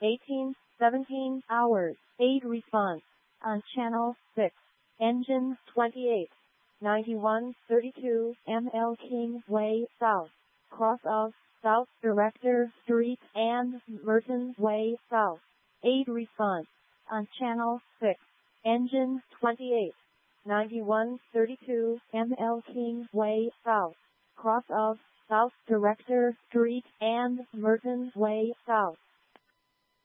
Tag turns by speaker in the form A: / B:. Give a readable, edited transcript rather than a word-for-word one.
A: 18:17 hours. Aid response on channel 6. Engine 28. 9132 ML Kingsway South. Cross of South Director Street and Merton Way South. Aid response on channel 6. Engine 28. 9132 ML Kingsway South. Cross of South Director Street and Merton Way South.